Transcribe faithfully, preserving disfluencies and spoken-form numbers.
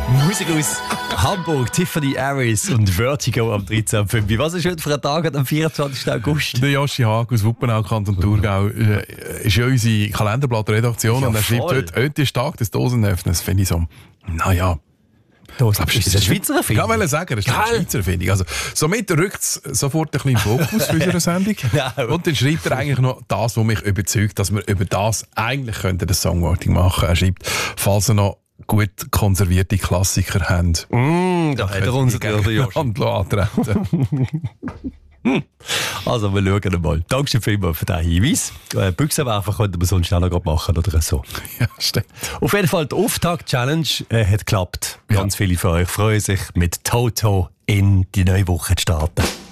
Musik aus Hamburg, Tiffany Harris und Vertigo am dreizehnten Februar. Was ist heute für ein Tag am vierundzwanzigsten August? Der Joshi Haag aus Wuppenau, Kanton Thurgau, äh, ist ja unsere Kalenderblatt-Redaktion Ja, und er schreibt voll. heute, heute ist Tag des Dosenöffners. Finde ich so, naja. Das ist das eine Schweizer Erfindung? Ich wollte sagen, das ist eine Geil. Schweizer Erfindung. Also, somit rückt es sofort ein bisschen in den Fokus für unsere Sendung. Genau. Und dann schreibt er eigentlich noch das, was mich überzeugt, dass wir über das eigentlich könnten das Songwriting machen könnten. Er schreibt, falls er noch gut konservierte Klassiker haben, Mm, da hat er uns natürlich. antreten. Also, wir schauen mal. Dankeschön vielmals für diesen Hinweis. Äh, Büchsenwerfer könnten wir sonst schneller machen oder so. Ja, stimmt. Auf jeden Fall, die Auftakt-Challenge äh, hat geklappt. Ganz viele von euch freuen sich, mit Toto in die neue Woche zu starten.